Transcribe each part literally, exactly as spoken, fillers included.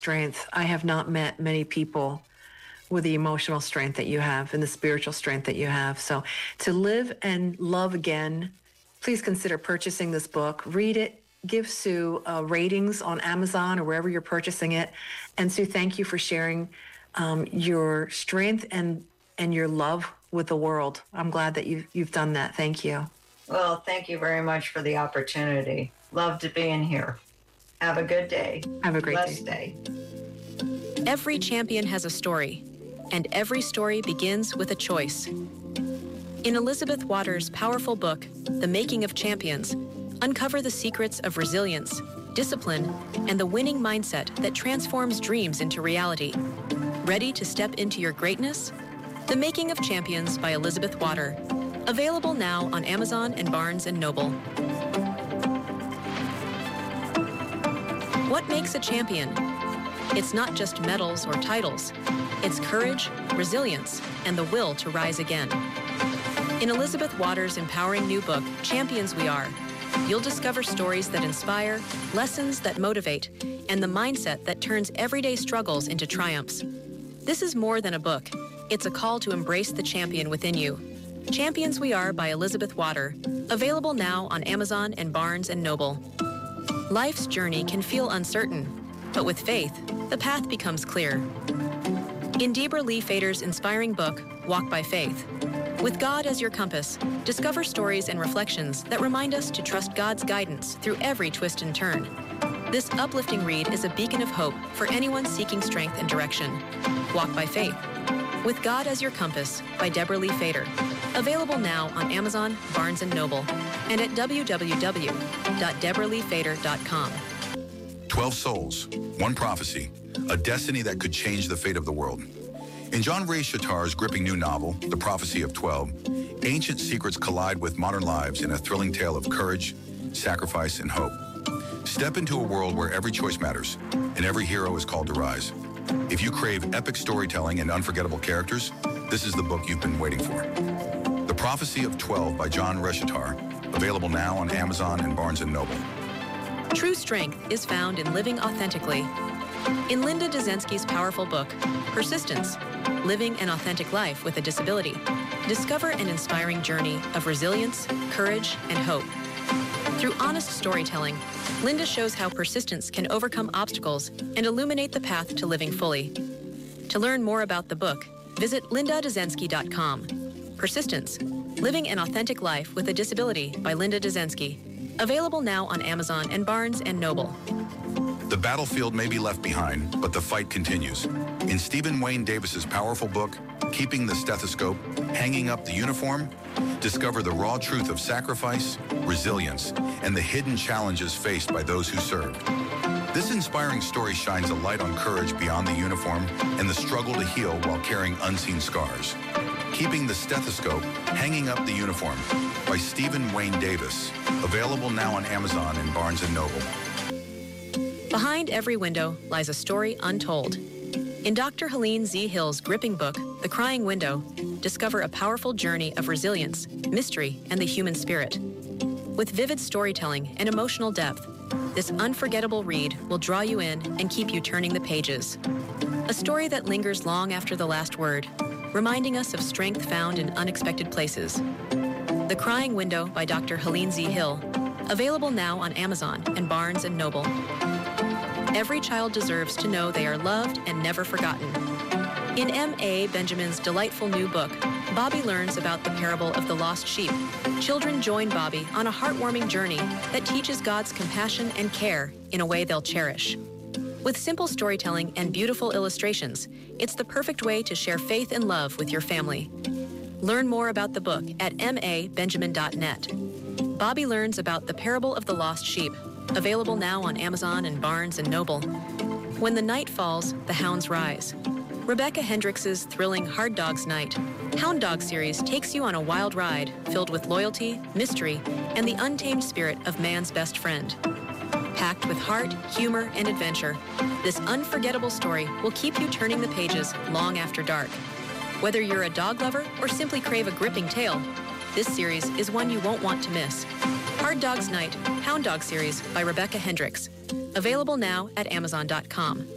strength. I have not met many people with the emotional strength that you have and the spiritual strength that you have. So to live and love again, please consider purchasing this book. Read it. Give Sue uh, ratings on Amazon or wherever you're purchasing it. And Sue, thank you for sharing um, your strength and and your love with the world. I'm glad that you've, you've done that. Thank you. Well, thank you very much for the opportunity. Love to be in here. Have a good day. Have a great Blessed day. day. Every champion has a story, and every story begins with a choice. In Elizabeth Waters' powerful book, The Making of Champions, uncover the secrets of resilience, discipline, and the winning mindset that transforms dreams into reality. Ready to step into your greatness? The Making of Champions by Elizabeth Water. Available now on Amazon and Barnes and Noble. What makes a champion? It's not just medals or titles. It's courage, resilience, and the will to rise again. In Elizabeth Waters' empowering new book, Champions We Are, you'll discover stories that inspire, lessons that motivate, and the mindset that turns everyday struggles into triumphs. This is more than a book. It's a call to embrace the champion within you. Champions We Are by Elizabeth Water, available now on Amazon and Barnes and Noble. Life's journey can feel uncertain, but with faith, the path becomes clear. In Deborah Lee Fader's inspiring book, Walk by Faith, with God as your compass, discover stories and reflections that remind us to trust God's guidance through every twist and turn. This uplifting read is a beacon of hope for anyone seeking strength and direction. Walk by Faith, with God as your compass by Deborah Lee Fader. Available now on Amazon, Barnes and Noble, and at w w w dot deborah lee fader dot com. Twelve souls, one prophecy, a destiny that could change the fate of the world. In John Ray Shatar's gripping new novel, The Prophecy of Twelve, ancient secrets collide with modern lives in a thrilling tale of courage, sacrifice, and hope. Step into a world where every choice matters, and every hero is called to rise. If you crave epic storytelling and unforgettable characters, this is the book you've been waiting for. The Prophecy of Twelve by John Reshitar, available now on Amazon and Barnes and Noble. True strength is found in living authentically. In Linda Dzenski's powerful book, Persistence, Living an Authentic Life with a Disability, discover an inspiring journey of resilience, courage, and hope. Through honest storytelling, Linda shows how persistence can overcome obstacles and illuminate the path to living fully. To learn more about the book, visit linda dzensky dot com. Persistence, Living an Authentic Life with a Disability by Linda Dzenski. Available now on Amazon and Barnes and Noble. The battlefield may be left behind, but the fight continues. In Stephen Wayne Davis's powerful book, Keeping the Stethoscope, Hanging Up the Uniform, discover the raw truth of sacrifice, resilience, and the hidden challenges faced by those who serve. This inspiring story shines a light on courage beyond the uniform and the struggle to heal while carrying unseen scars. Keeping the Stethoscope, Hanging Up the Uniform by Stephen Wayne Davis, available now on Amazon and Barnes and Noble. Behind every window lies a story untold. In Doctor Helene Z. Hill's gripping book, The Crying Window, discover a powerful journey of resilience, mystery, and the human spirit. With vivid storytelling and emotional depth, this unforgettable read will draw you in and keep you turning the pages. A story that lingers long after the last word, reminding us of strength found in unexpected places. The Crying Window by Doctor Helene Z. Hill, available now on Amazon and Barnes and Noble. Every child deserves to know they are loved and never forgotten. In M A Benjamin's delightful new book, Bobby learns about the parable of the lost sheep. Children join Bobby on a heartwarming journey that teaches God's compassion and care in a way they'll cherish. With simple storytelling and beautiful illustrations, it's the perfect way to share faith and love with your family. Learn more about the book at m a benjamin dot net. Bobby learns about the parable of the lost sheep, available now on Amazon and Barnes and Noble. When the night falls, the hounds rise. Rebecca Hendricks' thrilling Hard Dogs Night, Hound Dog series takes you on a wild ride filled with loyalty, mystery, and the untamed spirit of man's best friend. Packed with heart, humor, and adventure, this unforgettable story will keep you turning the pages long after dark. Whether you're a dog lover or simply crave a gripping tale, this series is one you won't want to miss. Hard Dogs Night, Hound Dog series by Rebecca Hendricks. Available now at amazon dot com.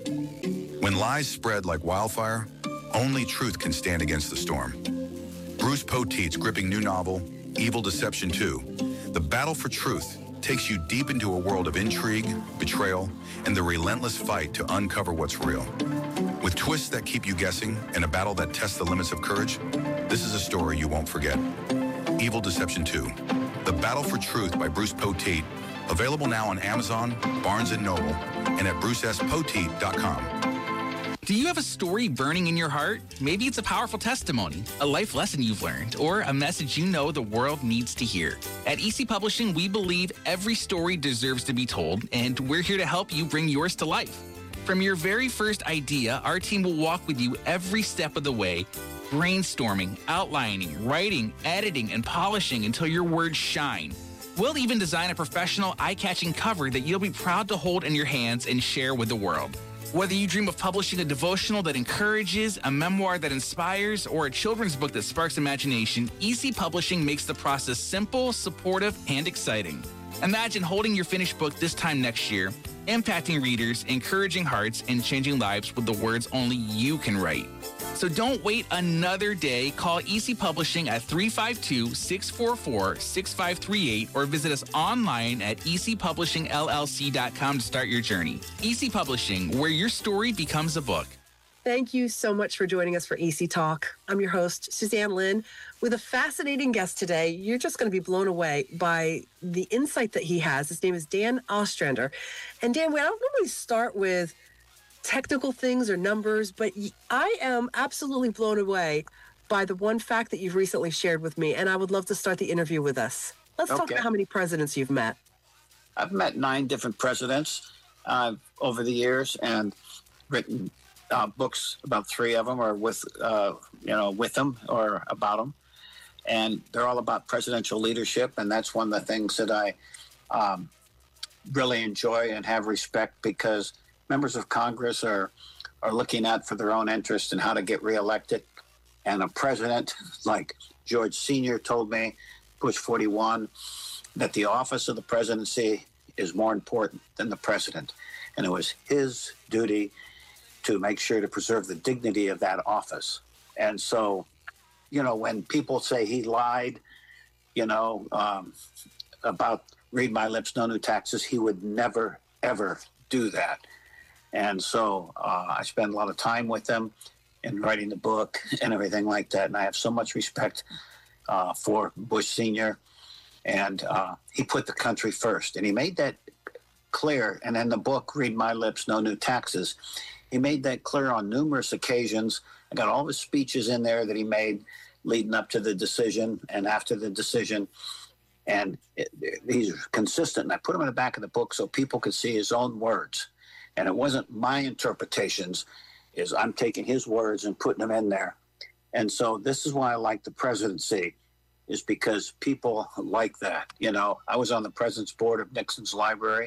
When lies spread like wildfire, only truth can stand against the storm. Bruce Poteet's gripping new novel, Evil Deception two, The Battle for Truth, takes you deep into a world of intrigue, betrayal, and the relentless fight to uncover what's real. With twists that keep you guessing and a battle that tests the limits of courage, this is a story you won't forget. Evil Deception two, The Battle for Truth by Bruce Poteet, available now on Amazon, Barnes and Noble, and at bruce s poteet dot com. Do you have a story burning in your heart? Maybe it's a powerful testimony, a life lesson you've learned, or a message you know the world needs to hear. At E C Publishing, we believe every story deserves to be told, and we're here to help you bring yours to life. From your very first idea, our team will walk with you every step of the way, brainstorming, outlining, writing, editing, and polishing until your words shine. We'll even design a professional, eye-catching cover that you'll be proud to hold in your hands and share with the world. Whether you dream of publishing a devotional that encourages, a memoir that inspires, or a children's book that sparks imagination, E C Publishing makes the process simple, supportive, and exciting. Imagine holding your finished book this time next year, impacting readers, encouraging hearts, and changing lives with the words only you can write. So don't wait another day. Call E C Publishing at three five two, six four four, six five three eight or visit us online at e c publishing l l c dot com to start your journey. E C Publishing, where your story becomes a book. Thank you so much for joining us for E C Talk. I'm your host, Suzanne Lynn, with a fascinating guest today. You're just going to be blown away by the insight that he has. His name is Dan Ostrander. And Dan, we don't normally start with technical things or numbers, but I am absolutely blown away by the one fact that you've recently shared with me, and I would love to start the interview with us. Let's okay. talk about how many presidents you've met. I've met nine different presidents uh, over the years and written uh, books about three of them or with, uh, you know, with them or about them. And they're all about presidential leadership, and that's one of the things that I um, really enjoy and have respect, because members of Congress are are looking at for their own interest and how to get reelected. And a president like George Senior told me, Bush forty-one, that the office of the presidency is more important than the president. And it was his duty to make sure to preserve the dignity of that office. And so, you know, when people say he lied, you know, um, about read my lips, no new taxes, he would never, ever do that. And so uh, I spend a lot of time with them in writing the book and everything like that. And I have so much respect uh, for Bush Senior And uh, he put the country first. And he made that clear. And in the book, Read My Lips, No New Taxes, he made that clear on numerous occasions. I got all his speeches in there that he made leading up to the decision and after the decision. And it, it, he's consistent. And I put them in the back of the book so people could see his own words. And it wasn't my interpretations, is I'm taking his words and putting them in there. And so this is why I like the presidency, is because people like that. You know, I was on the president's board of Nixon's library,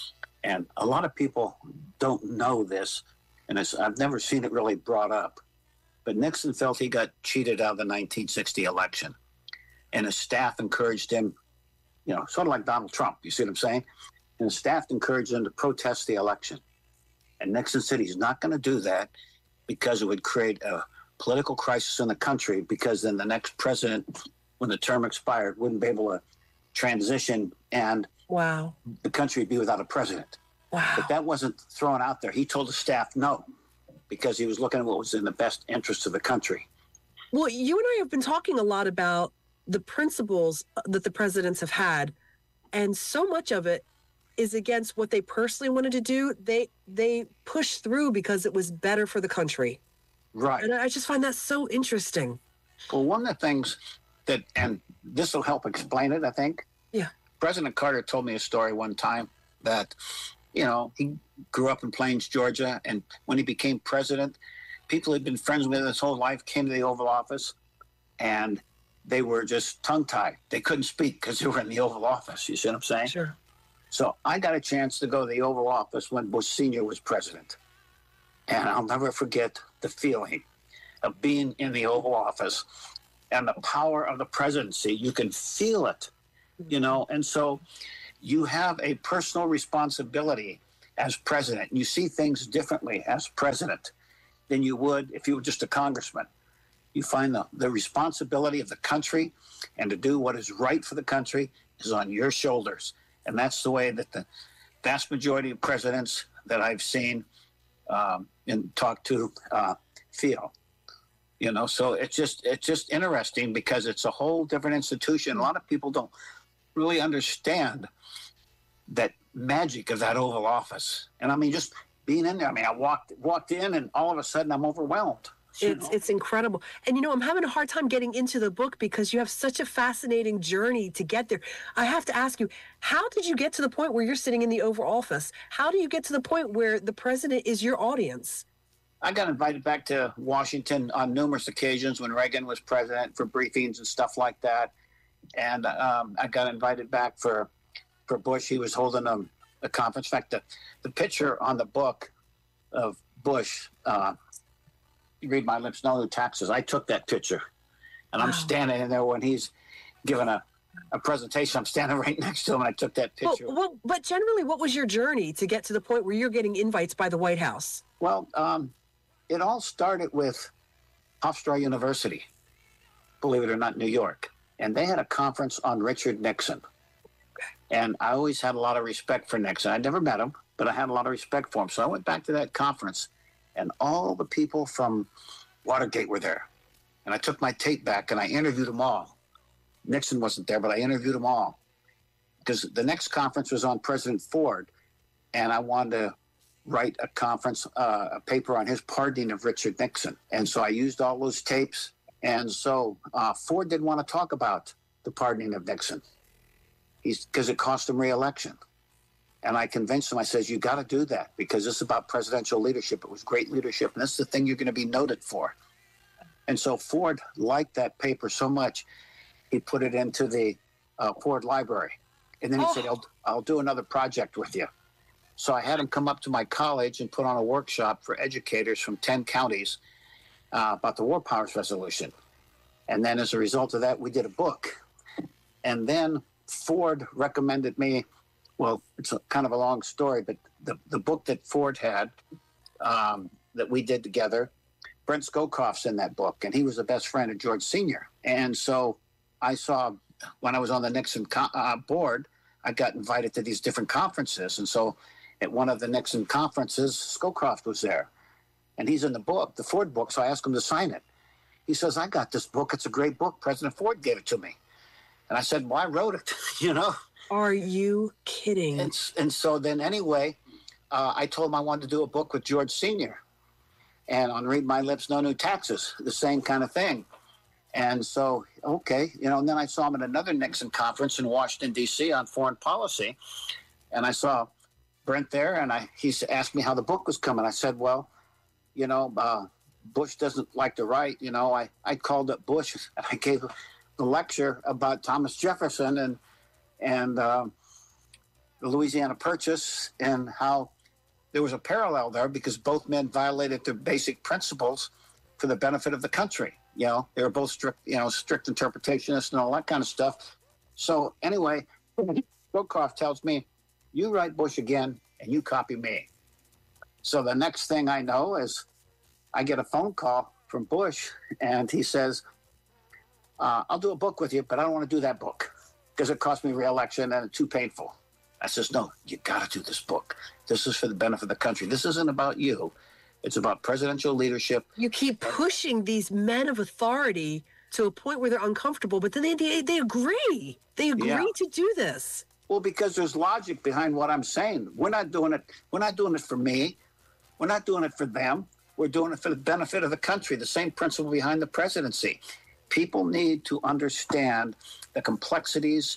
and a lot of people don't know this, and it's, I've never seen it really brought up. But Nixon felt he got cheated out of the nineteen sixty election, and his staff encouraged him, you know, sort of like Donald Trump, you see what I'm saying? And his staff encouraged him to protest the election. And Nixon said he's not going to do that because it would create a political crisis in the country, because then the next president, when the term expired, wouldn't be able to transition and wow. the country would be without a president. Wow. But that wasn't thrown out there. He told the staff no, because he was looking at what was in the best interest of the country. Well, you and I have been talking a lot about the principles that the presidents have had, and so much of it is against what they personally wanted to do. They they pushed through because it was better for the country. Right. And I just find that so interesting. Well, one of the things that, and this will help explain it, I think. Yeah. President Carter told me a story one time that, you know, he grew up in Plains, Georgia, and when he became president, people he'd been friends with his whole life came to the Oval Office, and they were just tongue-tied. They couldn't speak because they were in the Oval Office. You see what I'm saying? Sure. So I got a chance to go to the Oval Office when Bush Senior was president. And I'll never forget the feeling of being in the Oval Office and the power of the presidency. You can feel it, you know. And so you have a personal responsibility as president. You see things differently as president than you would if you were just a congressman. You find the, the responsibility of the country and to do what is right for the country is on your shoulders. And that's the way that the vast majority of presidents that I've seen um, and talked to uh, feel. You know, so it's just it's just interesting because it's a whole different institution. A lot of people don't really understand that magic of that Oval Office. And I mean, just being in there, I mean, I walked walked in and all of a sudden I'm overwhelmed. It's it's incredible. And, you know, I'm having a hard time getting into the book because you have such a fascinating journey to get there. I have to ask you, how did you get to the point where you're sitting in the Oval Office? How do you get to the point where the president is your audience? I got invited back to Washington on numerous occasions when Reagan was president for briefings and stuff like that. And um, I got invited back for for Bush. He was holding a, a conference. In fact, the, the picture on the book of Bush, uh, you read My Lips, No New Taxes. I took that picture, and I'm wow. standing in there when he's giving a, a presentation. I'm standing right next to him, and I took that picture. Well, well, but generally, what was your journey to get to the point where you're getting invites by the White House? Well, um, it all started with Hofstra University, believe it or not, New York. And they had a conference on Richard Nixon. And I always had a lot of respect for Nixon. I'd never met him, but I had a lot of respect for him. So I went back to that conference, and all the people from Watergate were there. And I took my tape back, and I interviewed them all. Nixon wasn't there, but I interviewed them all. Because the next conference was on President Ford, and I wanted to write a conference, uh, a paper on his pardoning of Richard Nixon. And so I used all those tapes. And so uh, Ford didn't want to talk about the pardoning of Nixon because it cost him re-election. And I convinced him, I says, you got to do that because this is about presidential leadership. It was great leadership, and this is the thing you're going to be noted for. And so Ford liked that paper so much, he put it into the uh, Ford Library. And then he oh. said, I'll, I'll do another project with you. So I had him come up to my college and put on a workshop for educators from ten counties uh, about the War Powers Resolution. And then as a result of that, we did a book. And then Ford recommended me, well, it's a, kind of a long story, but the, the book that Ford had um, that we did together, Brent Scowcroft's in that book, and he was the best friend of George Senior And so I saw, when I was on the Nixon co- uh, board, I got invited to these different conferences. And so at one of the Nixon conferences, Scowcroft was there. And he's in the book, the Ford book, so I asked him to sign it. He says, I got this book. It's a great book. President Ford gave it to me. And I said, well, I wrote it, you know. Are you kidding? And, and so then anyway, uh, I told him I wanted to do a book with George Senior And on Read My Lips, No New Taxes, the same kind of thing. And so, okay, you know, and then I saw him at another Nixon conference in Washington, D C on foreign policy. And I saw Brent there, and I he asked me how the book was coming. I said, well, you know, uh, Bush doesn't like to write. You know, I, I called up Bush, and I gave the lecture about Thomas Jefferson and and uh, the Louisiana Purchase and how there was a parallel there because both men violated their basic principles for the benefit of the country. You know, they were both strict, you know, strict interpretationists and all that kind of stuff. So anyway, Scowcroft tells me, you write Bush again and you copy me. So the next thing I know is I get a phone call from Bush, and he says, uh, I'll do a book with you, but I don't want to do that book because it cost me re-election and it's too painful. I says, no, you got to do this book. This is for the benefit of the country. This isn't about you. It's about presidential leadership. You keep pushing these men of authority to a point where they're uncomfortable, but then they they, they agree. They agree yeah. to do this. Well, because there's logic behind what I'm saying. We're not doing it. We're not doing it for me. We're not doing it for them. We're doing it for the benefit of the country. The same principle behind the presidency. People need to understand the complexities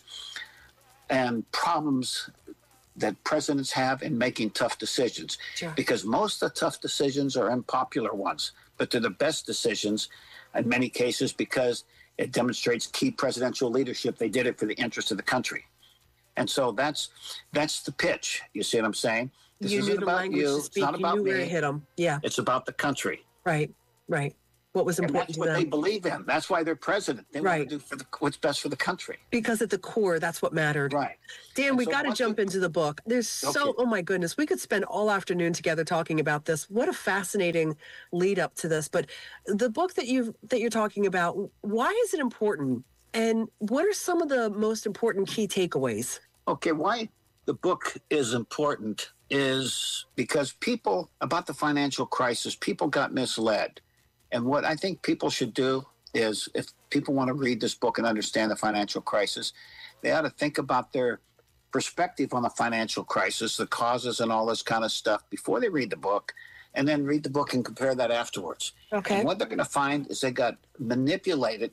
and problems that presidents have in making tough decisions. Sure. Because most of the tough decisions are unpopular ones, but they're the best decisions in many cases because it demonstrates key presidential leadership. They did it for the interest of the country. And so that's that's the pitch. You see what I'm saying? This you isn't knew the about language you. to speak. It's not you about knew me. where to hit them. Yeah. It's about the country. Right, right. what was And important that's to what them. they believe in. That's why they're president. They Right. want to do for the, what's best for the country. Because at the core, that's what mattered. Right. Dan, And we so got to once jump we- into the book. There's so, Okay. oh my goodness, we could spend all afternoon together talking about this. What a fascinating lead up to this. But the book that you that you're talking about, why is it important? And what are some of the most important key takeaways? Okay, why the book is important is because people, about the financial crisis, people got misled. And what I think people should do is, if people want to read this book and understand the financial crisis, they ought to think about their perspective on the financial crisis, the causes and all this kind of stuff before they read the book, and then read the book and compare that afterwards. Okay. And what they're going to find is they got manipulated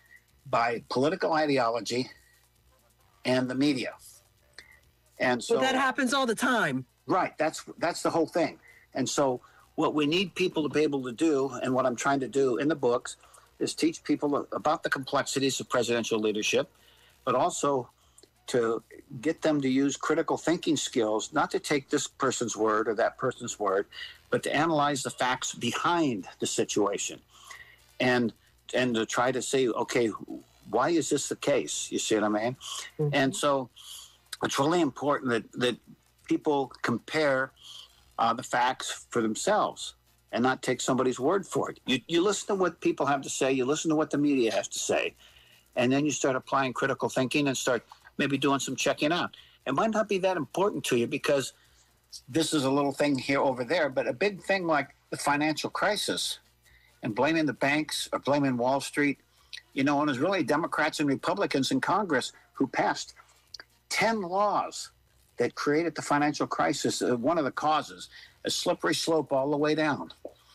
by political ideology and the media. And so But that happens all the time. Right. That's that's the whole thing. And so what we need people to be able to do, and what I'm trying to do in the books, is teach people about the complexities of presidential leadership, but also to get them to use critical thinking skills, not to take this person's word or that person's word, but to analyze the facts behind the situation. And and to try to say, okay, why is this the case? You see what I mean? Mm-hmm. And so it's really important that, that people compare uh, the facts for themselves and not take somebody's word for it. You, you listen to what people have to say, you listen to what the media has to say, and then you start applying critical thinking and start maybe doing some checking out. It might not be that important to you because this is a little thing here over there, but a big thing like the financial crisis and blaming the banks or blaming Wall Street, you know, and it was really Democrats and Republicans in Congress who passed ten laws that created the financial crisis. Uh, one of the causes, a slippery slope all the way down,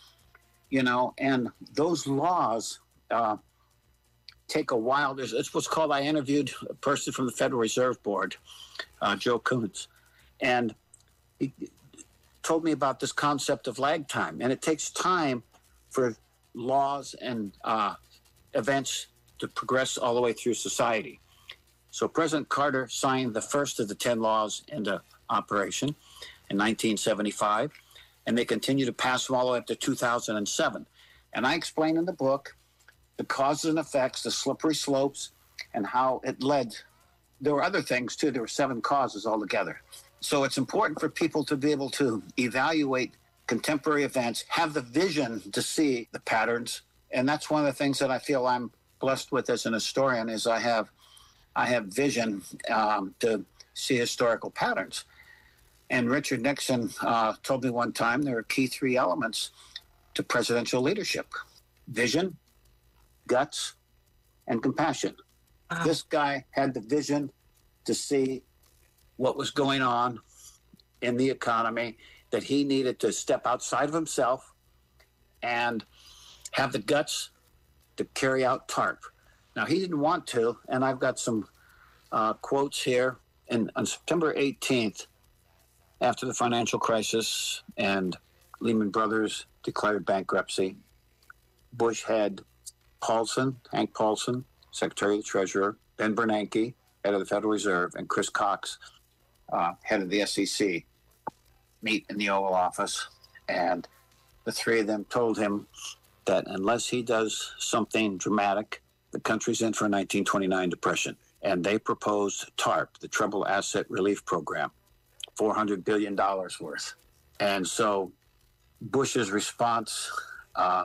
you know, and those laws uh, take a while. There's, it's what's called, I interviewed a person from the Federal Reserve Board, uh, Joe Kuntz, and he told me about this concept of lag time. And it takes time for laws and uh, events to progress all the way through society. So President Carter signed the first of the ten laws into operation in nineteen seventy-five, and they continue to pass them all the way up to two thousand seven. And I explain in the book the causes and effects, the slippery slopes, and how it led. There were other things, too. There were seven causes altogether. So it's important for people to be able to evaluate contemporary events, have the vision to see the patterns. And that's one of the things that I feel I'm blessed with as an historian is I have I have vision um, to see historical patterns. And Richard Nixon uh, told me one time there are key three elements to presidential leadership: vision, guts, and compassion. Wow. This guy had the vision to see what was going on in the economy, that he needed to step outside of himself and have the guts to carry out TARP. Now, he didn't want to, and I've got some uh, quotes here. And on September eighteenth, after the financial crisis and Lehman Brothers declared bankruptcy, Bush had Paulson, Hank Paulson, Secretary of the Treasurer, Ben Bernanke, head of the Federal Reserve, and Chris Cox, uh, head of the S E C, meet in the Oval Office. And the three of them told him that unless he does something dramatic, the country's in for a nineteen twenty-nine depression. And they proposed TARP, the Troubled Asset Relief Program, four hundred billion dollars worth. And so Bush's response uh,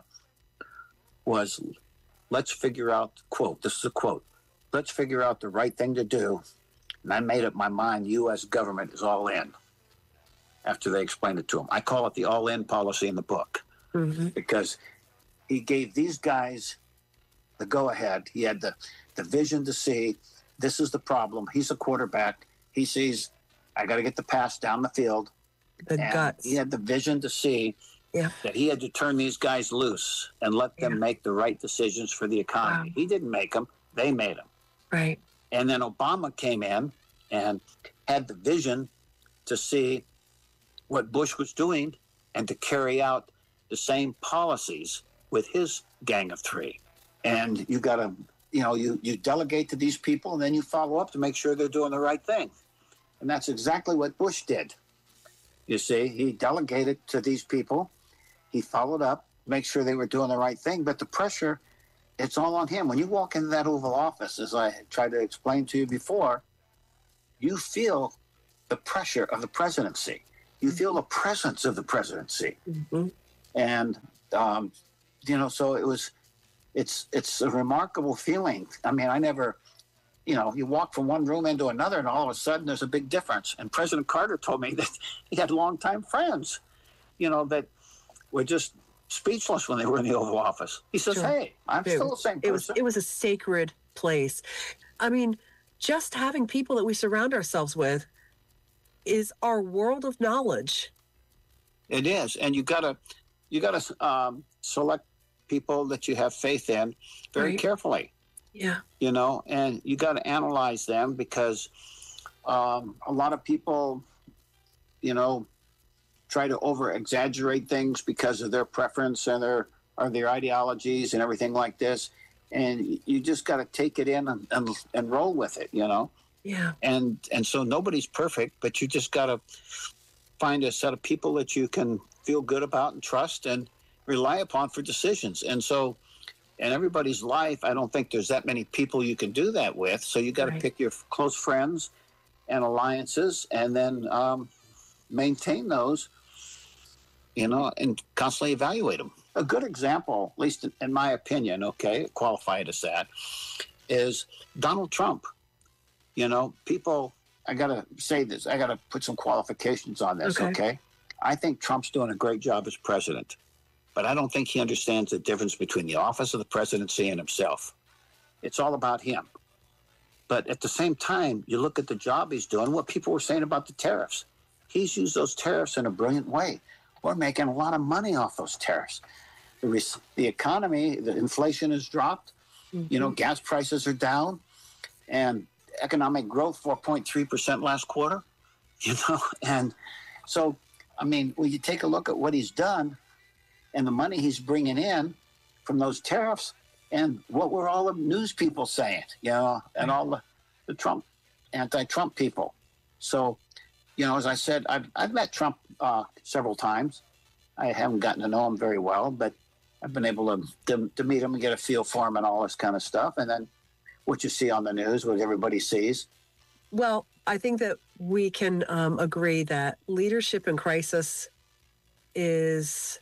was, let's figure out, quote, this is a quote, let's figure out the right thing to do. And I made up my mind, U S government is all in, after they explained it to him. I call it the all-in policy in the book, mm-hmm. because he gave these guys the go-ahead. He had the, the vision to see this is the problem. He's a quarterback. He sees, I got to get the pass down the field. The and guts. He had the vision to see yeah. that he had to turn these guys loose and let them yeah. make the right decisions for the economy. Wow. He didn't make them. They made them. Right. And then Obama came in and had the vision to see what Bush was doing and to carry out the same policies with his gang of three. And you got to, you know, you, you delegate to these people and then you follow up to make sure they're doing the right thing. And that's exactly what Bush did. You see, he delegated to these people. He followed up make sure they were doing the right thing. But the pressure, it's all on him. When you walk into that Oval Office, as I tried to explain to you before, you feel the pressure of the presidency. You feel the presence of the presidency. Mm-hmm. And, um, you know, so it was, it's, it's a remarkable feeling. I mean, I never, you know, you walk from one room into another and all of a sudden there's a big difference. And President Carter told me that he had longtime friends, you know, that were just speechless when they were in the Oval Office. He says, Sure. hey, I'm Dude, still the same person. It was, it was a sacred place. I mean, just having people that we surround ourselves with is our world of knowledge. It is. And you gotta, you gotta um, select people that you have faith in very Right. carefully. Yeah. You know, and you got to analyze them because um, a lot of people, you know, try to over exaggerate things because of their preference and their or their ideologies and everything like this. And you just got to take it in and, and, and roll with it, you know. Yeah. And and so nobody's perfect, but you just got to find a set of people that you can feel good about and trust and rely upon for decisions. And so in everybody's life, I don't think there's that many people you can do that with. So you got to Right. pick your close friends and alliances and then um, maintain those, you know, and constantly evaluate them. A good example, at least in, in my opinion, okay, qualify it as that, is Donald Trump. You know, people, I got to say this, I got to put some qualifications on this, Okay. okay? I think Trump's doing a great job as president, but I don't think he understands the difference between the office of the presidency and himself. It's all about him. But at the same time, you look at the job he's doing, what people were saying about the tariffs. He's used those tariffs in a brilliant way. We're making a lot of money off those tariffs. The, res- the economy, the inflation has dropped. Mm-hmm. You know, gas prices are down. And economic growth, four point three percent last quarter. You know, and so, I mean, when you take a look at what he's done and the money he's bringing in from those tariffs, and what were all the news people saying, you know, and all the, the Trump, anti-Trump people. So, you know, as I said, I've, I've met Trump uh, several times. I haven't gotten to know him very well, but I've been able to, to, to meet him and get a feel for him and all this kind of stuff. And then what you see on the news, what everybody sees. Well, I think that we can um, agree that leadership in crisis is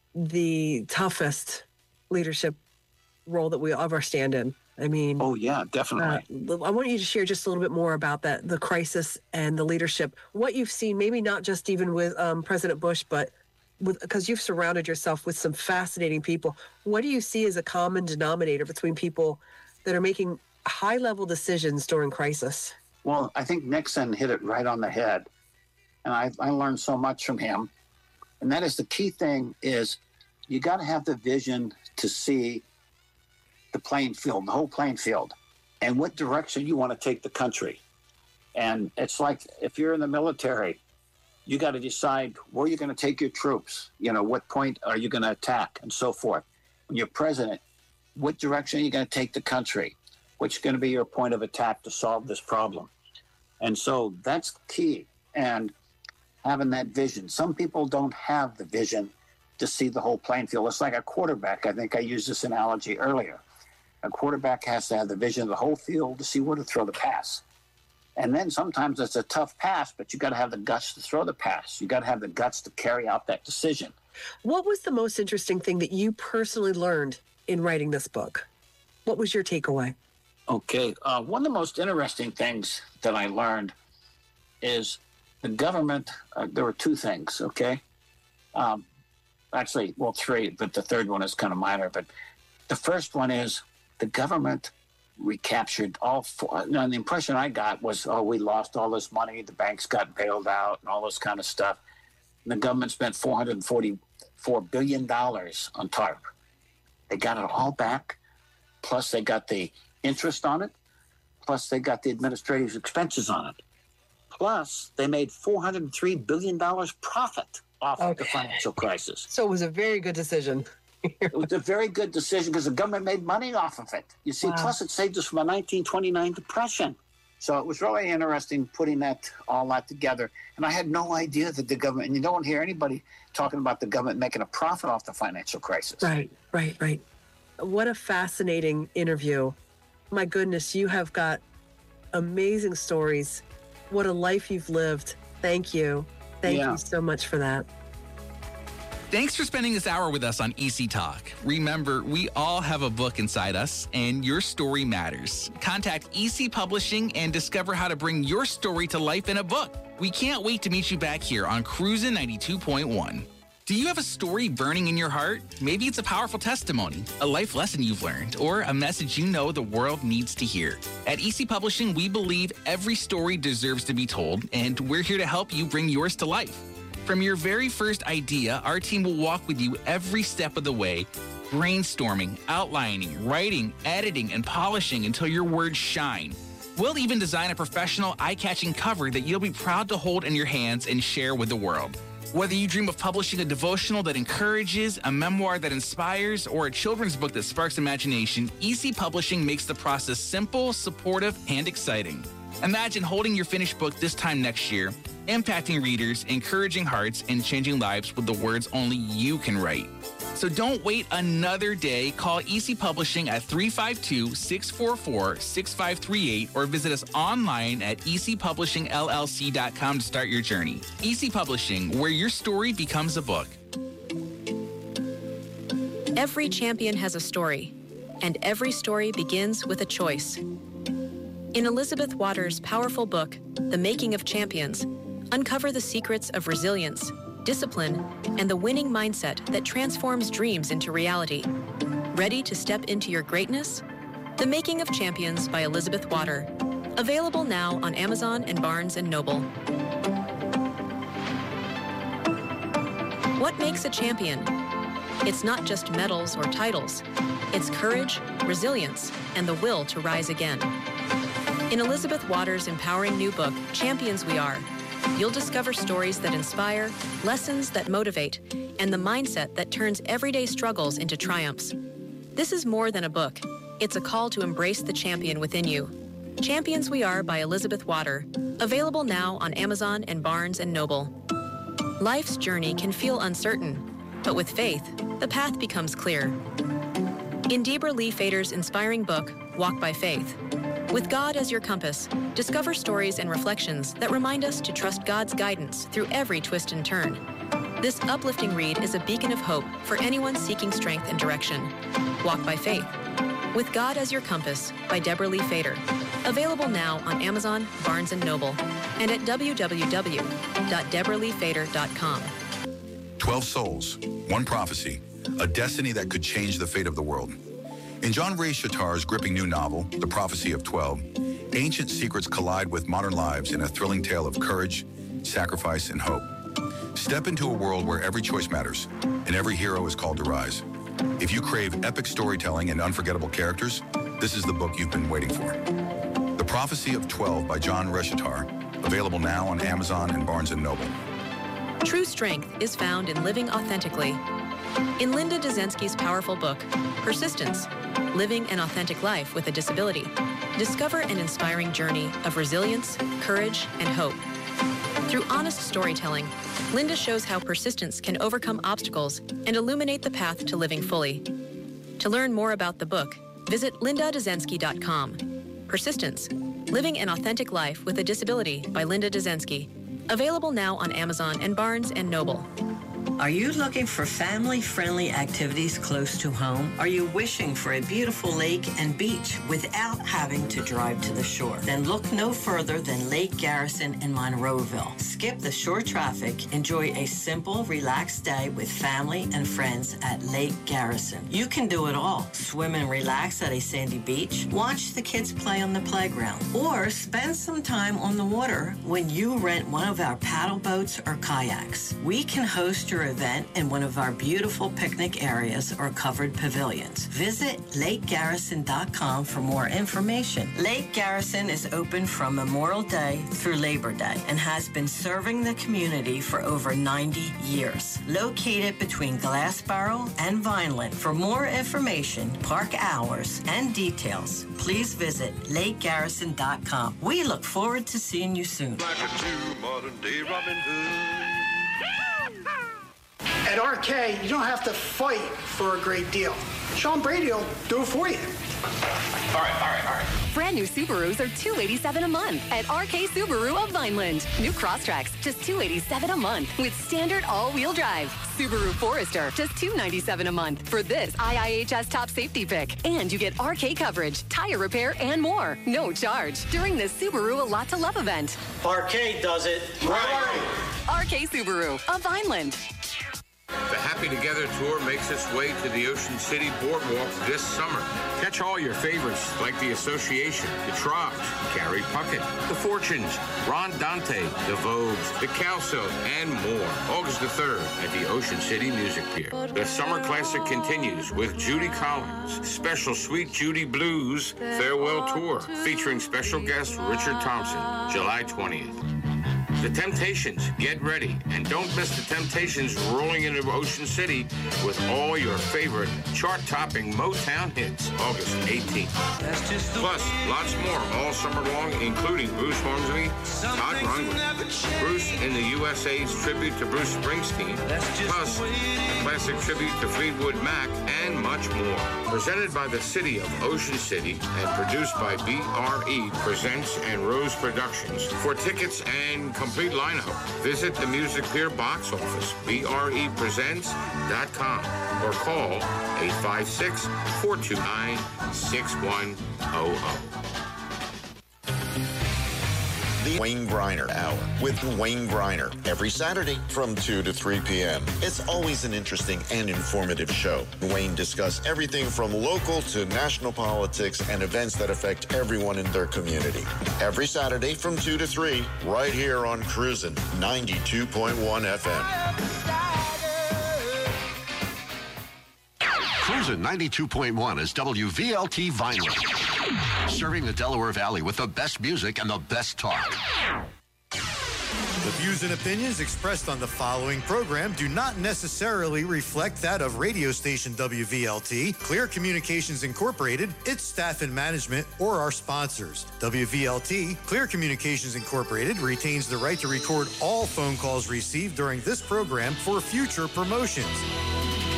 the toughest leadership role that we ever stand in. I mean, Oh, yeah, definitely. uh, I want you to share just a little bit more about that, the crisis and the leadership, what you've seen, maybe not just even with um, President Bush, but because you've surrounded yourself with some fascinating people. What do you see as a common denominator between people that are making high-level decisions during crisis? Well, I think Nixon hit it right on the head. And I, I learned so much from him. And that is the key thing is you got to have the vision to see the playing field, the whole playing field, and what direction you want to take the country. And it's like if you're in the military, you got to decide where you're going to take your troops. You know, what point are you going to attack and so forth. When you're president, what direction are you going to take the country? What's going to be your point of attack to solve this problem? And so that's key. And having that vision. Some people don't have the vision to see the whole playing field. It's like a quarterback. I think I used this analogy earlier. A quarterback has to have the vision of the whole field to see where to throw the pass. And then sometimes it's a tough pass, but you got to have the guts to throw the pass. You got to have the guts to carry out that decision. What was the most interesting thing that you personally learned in writing this book? What was your takeaway? Okay. Uh, one of the most interesting things that I learned is the government. Uh, there were two things, okay? Um, actually, well, three, but the third one is kind of minor. But the first one is the government recaptured all four. Now, the impression I got was, oh, we lost all this money. The banks got bailed out and all this kind of stuff. And the government spent four hundred forty-four billion dollars on TARP. They got it all back. Plus, they got the interest on it. Plus, they got the administrative expenses on it. Plus, they made four hundred three billion dollars profit off Okay. of the financial crisis. So it was a very good decision. It was a very good decision because the government made money off of it. You see, Wow. plus it saved us from a nineteen twenty-nine depression. So it was really interesting putting that all that together. And I had no idea that the government, and you don't hear anybody talking about the government making a profit off the financial crisis. Right, right, right. What a fascinating interview. My goodness, you have got amazing stories. What a life you've lived. Thank you. Thank Yeah. you so much for that. Thanks for spending this hour with us on E C Talk. Remember, we all have a book inside us, and your story matters. Contact E C Publishing and discover how to bring your story to life in a book. We can't wait to meet you back here on Cruisin' ninety-two point one. Do you have a story burning in your heart? Maybe it's a powerful testimony, a life lesson you've learned, or a message you know the world needs to hear. At E C Publishing, we believe every story deserves to be told, and we're here to help you bring yours to life. From your very first idea, our team will walk with you every step of the way, brainstorming, outlining, writing, editing, and polishing until your words shine. We'll even design a professional, eye-catching cover that you'll be proud to hold in your hands and share with the world. Whether you dream of publishing a devotional that encourages, a memoir that inspires, or a children's book that sparks imagination, E C Publishing makes the process simple, supportive, and exciting. Imagine holding your finished book this time next year, impacting readers, encouraging hearts, and changing lives with the words only you can write. So don't wait another day. Call E C Publishing at three five two, six four four, six five three eight or visit us online at e c publishing l l c dot com to start your journey. E C Publishing, where your story becomes a book. Every champion has a story, and every story begins with a choice. In Elizabeth Waters' powerful book, The Making of Champions, uncover the secrets of resilience, discipline, and the winning mindset that transforms dreams into reality. Ready to step into your greatness? The Making of Champions by Elizabeth Water. Available now on Amazon and Barnes and Noble. What makes a champion? It's not just medals or titles. It's courage, resilience, and the will to rise again. In Elizabeth Waters' empowering new book, Champions We Are, you'll discover stories that inspire, lessons that motivate, and the mindset that turns everyday struggles into triumphs. This is more than a book. It's a call to embrace the champion within you. Champions We Are by Elizabeth Water. Available now on Amazon and Barnes and Noble. Life's journey can feel uncertain, but with faith, the path becomes clear. In Deborah Lee Fader's inspiring book, Walk by Faith, with God as your compass, discover stories and reflections that remind us to trust God's guidance through every twist and turn. This uplifting read is a beacon of hope for anyone seeking strength and direction. Walk by Faith, with God as your compass by Deborah Lee Fader. Available now on Amazon, Barnes and Noble, and at w w w dot deborah lee fader dot com. Twelve souls, one prophecy, a destiny that could change the fate of the world. In John Ray Shatar's gripping new novel, The Prophecy of Twelve, ancient secrets collide with modern lives in a thrilling tale of courage, sacrifice, and hope. Step into a world where every choice matters and every hero is called to rise. If you crave epic storytelling and unforgettable characters, this is the book you've been waiting for. The Prophecy of Twelve by John Ray Shatar, available now on Amazon and Barnes and Noble. True strength is found in living authentically. In Linda Dzenski's powerful book, Persistence, Living an Authentic Life with a Disability, discover an inspiring journey of resilience, courage, and hope. Through honest storytelling, Linda shows how persistence can overcome obstacles and illuminate the path to living fully. To learn more about the book, visit linda dzensky dot com. Persistence, Living an Authentic Life with a Disability by Linda Dzensky. Available now on Amazon and Barnes and Noble. Are you looking for family-friendly activities close to home? Are you wishing for a beautiful lake and beach without having to drive to the shore? Then look no further than Lake Garrison in Monroeville. Skip the shore traffic. Enjoy a simple, relaxed day with family and friends at Lake Garrison. You can do it all. Swim and relax at a sandy beach. Watch the kids play on the playground. Or spend some time on the water when you rent one of our paddle boats or kayaks. We can host your event in one of our beautiful picnic areas or covered pavilions. Visit lake garrison dot com for more information. Lake Garrison is open from Memorial Day through Labor Day and has been serving the community for over ninety years. Located between Glassboro and Vineland. For more information, park hours, and details, please visit lake garrison dot com. We look forward to seeing you soon. Like a true modern-day Robin Hood. At R K, you don't have to fight for a great deal. Sean Brady will do it for you. All right, all right, all right. Brand new Subarus are two hundred eighty-seven dollars a month at R K Subaru of Vineland. New Crosstracks, just two hundred eighty-seven dollars a month with standard all-wheel drive. Subaru Forester, just two hundred ninety-seven dollars a month for this I I H S top safety pick. And you get R K coverage, tire repair, and more. No charge during this Subaru A Lot to Love event. R K does it right. R K Subaru of Vineland. The Happy Together Tour makes its way to the Ocean City Boardwalk this summer. Catch all your favorites like The Association, The Tribes, Carrie Puckett, The Fortunes, Ron Dante, The Vogues, The Calso, and more. August the third at the Ocean City Music Pier. The Summer Classic continues with Judy Collins' special Sweet Judy Blues Farewell Tour featuring special guest Richard Thompson, July twentieth. The Temptations, get ready. And don't miss the Temptations rolling into Ocean City with all your favorite chart-topping Motown hits, August eighteenth. Plus, lots more all summer long, including Bruce Hornsby, Todd Rundgren, Bruce in the U S A's tribute to Bruce Springsteen, plus a classic tribute to Fleetwood Mac, and much more. Presented by the City of Ocean City and produced by B R E Presents and Rose Productions. For tickets and complete lineup, visit the Music Pier box office, B R E presents dot com, or call eight five six, four two nine, six one zero zero. The Wayne Greiner Hour with Wayne Greiner every Saturday from two to three p.m. It's always an interesting and informative show. Wayne discusses everything from local to national politics and events that affect everyone in their community. Every Saturday from two to three, right here on Cruisin' ninety-two point one F M. Cruisin' ninety-two point one is W V L T Vineland, serving the Delaware Valley with the best music and the best talk. The views and opinions expressed on the following program do not necessarily reflect that of radio station W V L T, Clear Communications Incorporated, its staff and management, or our sponsors. W V L T, Clear Communications Incorporated, retains the right to record all phone calls received during this program for future promotions.